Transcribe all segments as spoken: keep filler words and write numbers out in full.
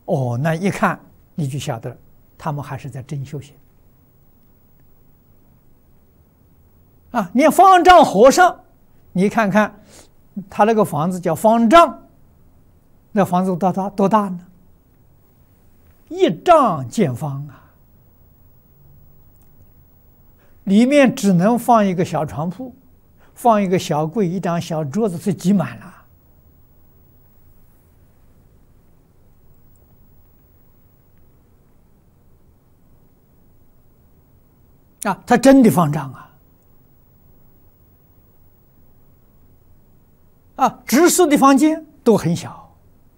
哦，那一看你就晓得，他们还是在真修行啊！连方丈和尚，你看看他那个房子叫方丈，那房子多大多大呢？一丈见方啊！里面只能放一个小床铺，放一个小柜，一张小桌子，就挤满了。啊，他真的方丈啊！啊，直宿的房间都很小。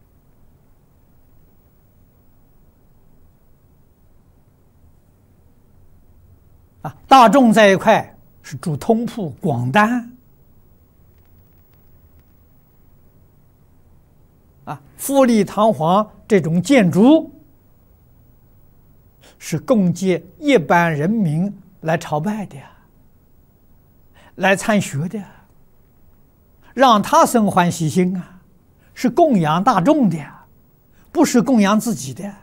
啊，大众在一块是住通铺广单。啊，富丽堂皇这种建筑是供给一般人民来朝拜的，来参学的，让他生欢喜心啊，是供养大众的，不是供养自己的。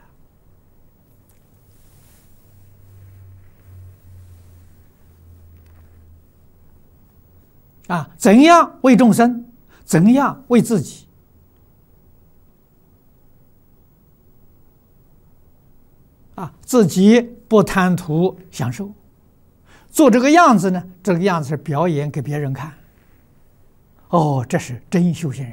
啊，怎样为众生，怎样为自己。啊，自己不贪图享受，做这个样子呢，这个样子是表演给别人看。哦，这是真修行人。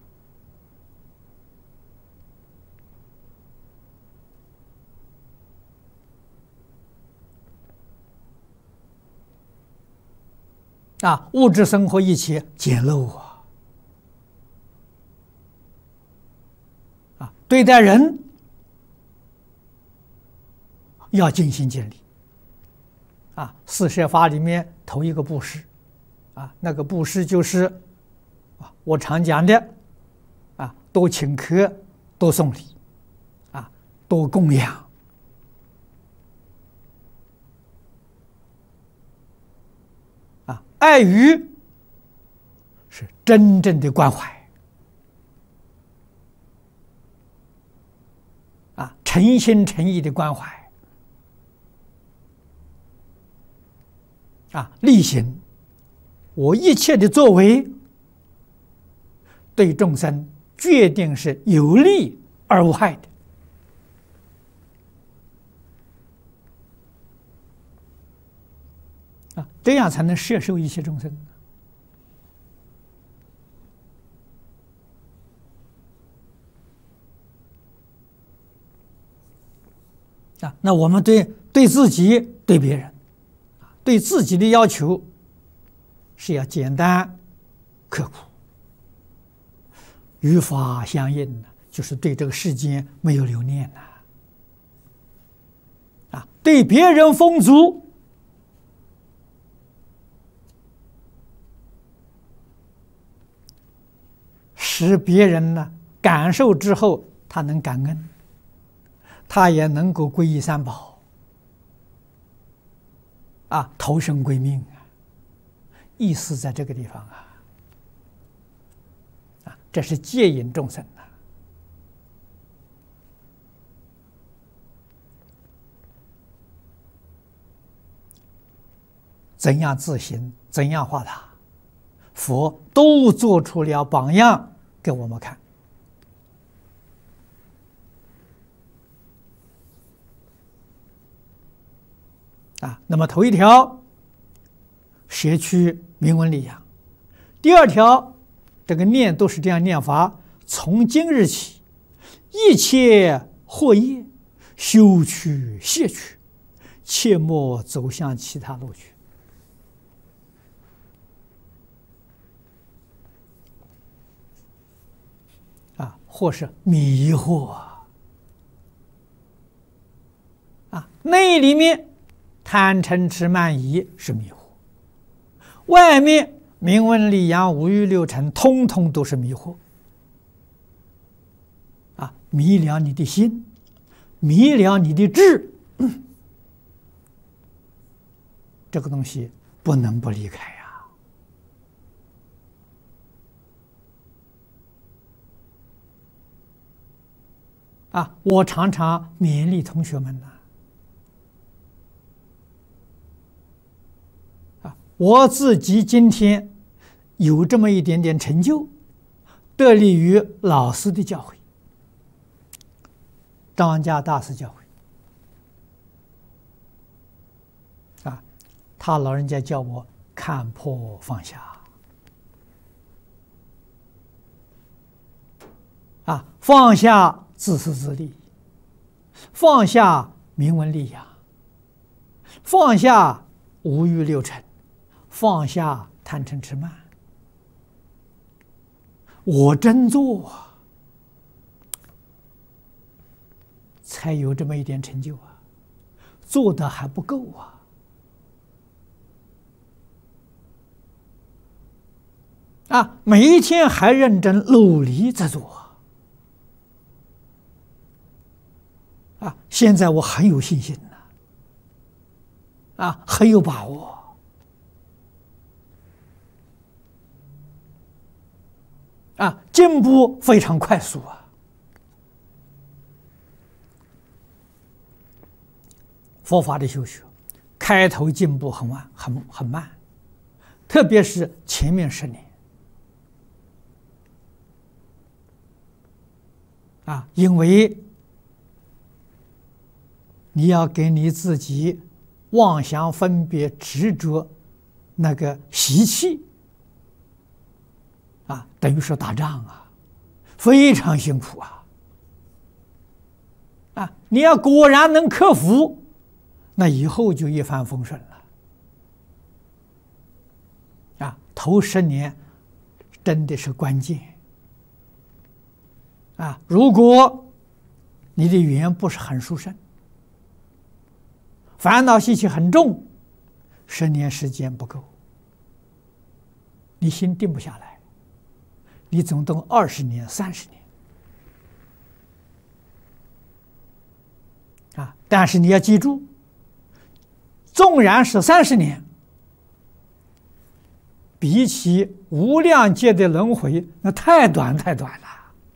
啊，物质生活一切简陋啊！啊，对待人要尽心尽力。啊，四摄法里面头一个布施，啊，那个布施就是啊，我常讲的，啊，多请客，多送礼，啊，多供养。啊，爱语是真正的关怀。啊，诚心诚意的关怀。啊，力行，我一切的作为对众生决定是有利而无害的。啊，这样才能摄受一切众生。啊，那我们对对自己、对别人。对自己的要求是要简单刻苦，与法相应，就是对这个世间没有留念呐。啊，对别人丰足，使别人呢感受之后，他能感恩，他也能够皈依三宝。啊，投生归命啊，意思在这个地方啊，啊，这是戒引众生啊。怎样自行，怎样化他，佛都做出了榜样给我们看。啊，那么头一条，摄取名闻利养；第二条，这个念都是这样念法：从今日起，一切惑业修去谢去，切莫走向其他路去。啊，或是迷惑啊，啊，那里面。贪嗔痴慢疑是迷惑，外面名闻利养五欲六尘，通通都是迷惑。啊，迷了你的心，迷了你的智，嗯、这个东西不能不离开呀。 啊，我常常勉励同学们呢，啊，我自己今天有这么一点点成就，得力于老师的教诲，张家大师教诲。啊，他老人家叫我看破放下。啊，放下自私自利，放下名闻利养，放下五欲六尘，放下贪嗔痴慢。我真做啊，才有这么一点成就啊，做的还不够啊。啊，每一天还认真努力在做。啊，现在我很有信心了，啊，很有把握，啊，进步非常快速啊。佛法的修学，开头进步很慢，很很慢，特别是前面十年，啊，因为你要给你自己妄想分别执着那个习气啊，等于是打仗啊，非常辛苦啊！啊，你要果然能克服，那以后就一帆风顺了。啊，头十年真的是关键啊！如果你的语言不是很殊胜，烦恼习气很重，十年时间不够，你心定不下来，你总动二十年、三十年啊！但是你要记住，纵然是三十年，比起无量劫的轮回，那太短太短了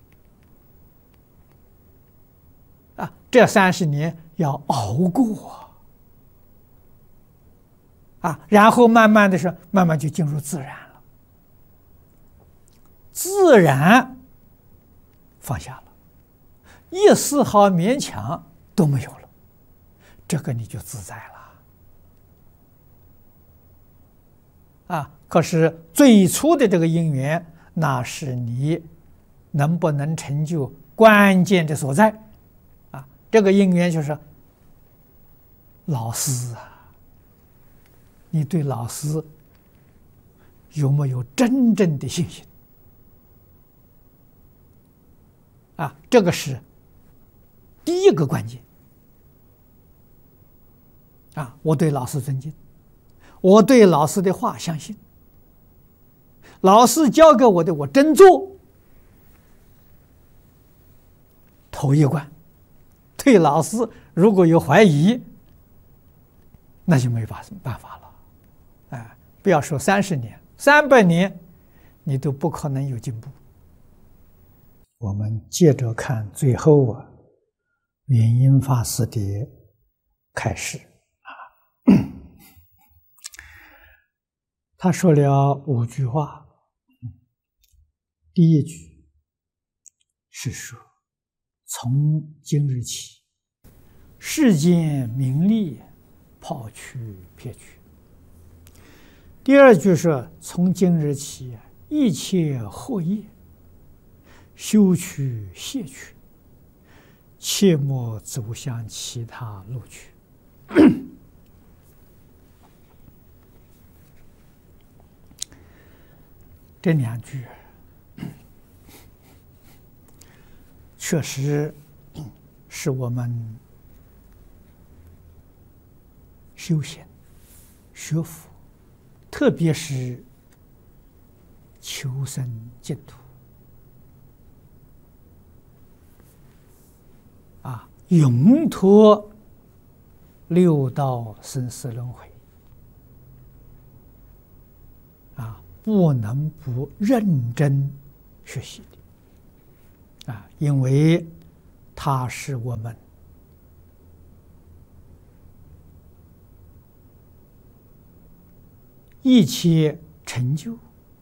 啊！这三十年要熬过。啊，然后慢慢的是，慢慢就进入自然了，自然放下了，一丝毫勉强都没有了，这个你就自在了。啊，可是最初的这个因缘，那是你能不能成就关键的所在。啊，这个因缘就是老师啊。你对老师有没有真正的信心？啊，这个是第一个关键。啊，我对老师尊敬，我对老师的话相信，老师教给我的我真做，头一关。对老师如果有怀疑，那就没办办法了。哎，不要说三十年、三百年，你都不可能有进步。我们接着看最后啊，圆音法师的开示啊，他说了五句话。第一句是说，从今日起，世间名利抛去撇去。第二句是从今日起，一切惑业修去卸去，切莫走向其他路去。这两句确实是我们修行学佛，特别是求生净土啊，永脱六道生死轮回啊，不能不认真学习的啊，因为它是我们一切成就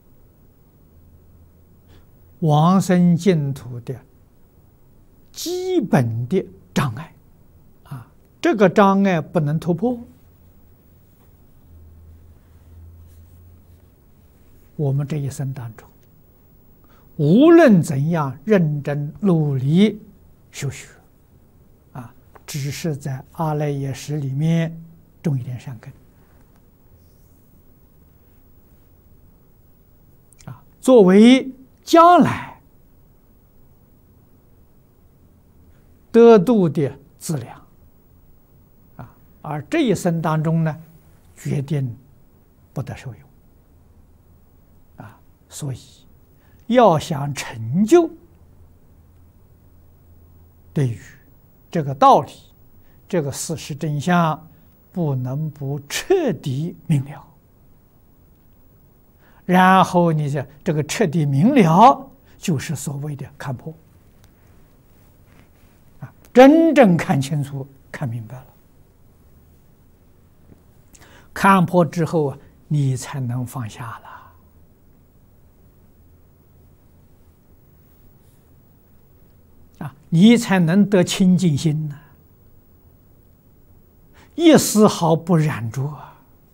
往生净土的基本的障碍啊，这个障碍不能突破，我们这一生当中，无论怎样认真努力修学，啊，只是在阿赖耶识里面种一点善根，啊，作为将来得度的资粮，啊，而这一生当中呢，决定不得受用，啊，所以要想成就，对于这个道理、这个事实真相，不能不彻底明了。然后你这这个彻底明了，就是所谓的看破，啊，真正看清楚、看明白了。看破之后啊，你才能放下了。啊，你才能得清净心呢，一丝毫不染着啊！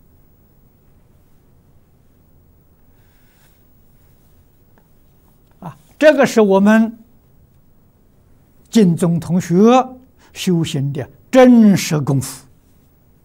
啊，这个是我们净宗同学修行的真实功夫。